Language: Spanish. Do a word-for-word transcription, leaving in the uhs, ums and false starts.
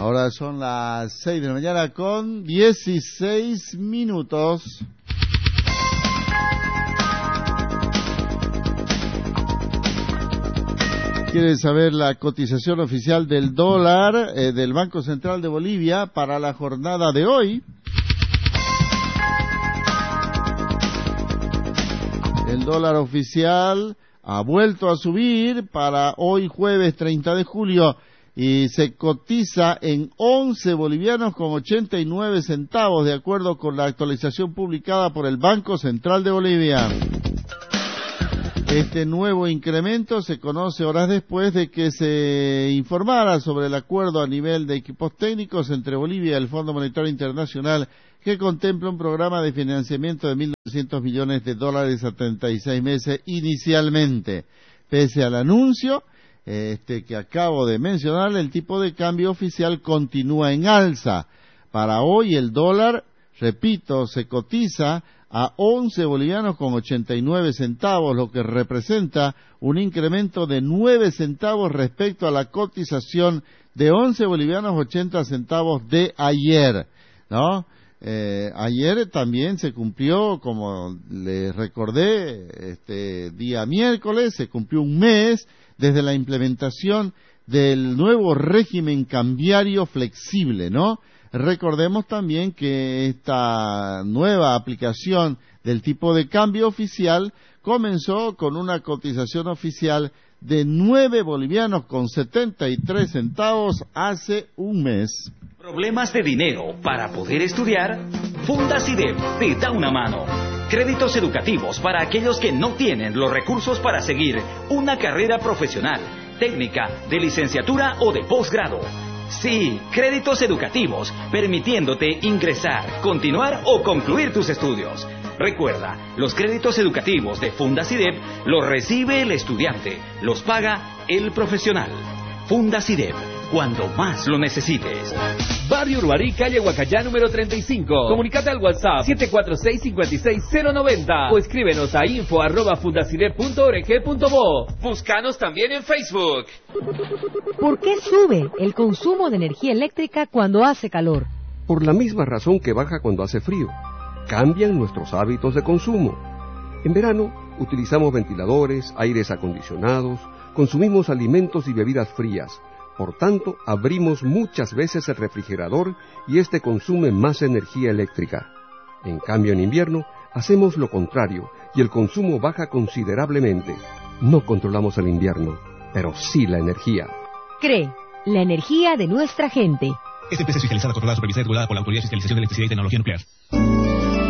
Ahora son las seis de la mañana con dieciséis minutos. ¿Quieres saber la cotización oficial del dólar eh, del Banco Central de Bolivia para la jornada de hoy? El dólar oficial ha vuelto a subir para hoy jueves treinta de julio y se cotiza en once bolivianos con ochenta y nueve centavos de acuerdo con la actualización publicada por el Banco Central de Bolivia. Este nuevo incremento se conoce horas después de que se informara sobre el acuerdo a nivel de equipos técnicos entre Bolivia y el Fondo Monetario Internacional que contempla un programa de financiamiento de mil novecientos millones de dólares a treinta y seis meses inicialmente. Pese al anuncio este que acabo de mencionar, el tipo de cambio oficial continúa en alza. Para hoy el dólar, repito, se cotiza a once bolivianos con ochenta y nueve centavos, lo que representa un incremento de nueve centavos respecto a la cotización de once bolivianos ochenta centavos de ayer, ¿no? Eh, ayer también se cumplió, como les recordé, este día miércoles, se cumplió un mes desde la implementación del nuevo régimen cambiario flexible, ¿no? Recordemos también que esta nueva aplicación del tipo de cambio oficial comenzó con una cotización oficial de nueve bolivianos con setenta y tres centavos hace un mes. ¿Problemas de dinero para poder estudiar? Fundacidep te da una mano. Créditos educativos para aquellos que no tienen los recursos para seguir una carrera profesional, técnica, de licenciatura o de posgrado. Sí, créditos educativos, permitiéndote ingresar, continuar o concluir tus estudios. Recuerda, los créditos educativos de Fundacidep los recibe el estudiante, los paga el profesional. Fundacidep, cuando más lo necesites. Barrio Urbarí, calle Huacayá, número treinta y cinco. Comunicate al WhatsApp siete cuatro seis, cinco seis cero nueve cero o escríbenos a info arroba fundacidep punto org punto bo. Búscanos también en Facebook. ¿Por qué sube el consumo de energía eléctrica cuando hace calor? Por la misma razón que baja cuando hace frío. Cambian nuestros hábitos de consumo. En verano utilizamos ventiladores, aires acondicionados, consumimos alimentos y bebidas frías. Por tanto, abrimos muchas veces el refrigerador y este consume más energía eléctrica. En cambio, en invierno, hacemos lo contrario y el consumo baja considerablemente. No controlamos el invierno, pero sí la energía. CREE, la energía de nuestra gente. Esta empresa es fiscalizada, controlada, supervisada y regulada por la Autoridad de Fiscalización de Electricidad y Tecnología Nuclear.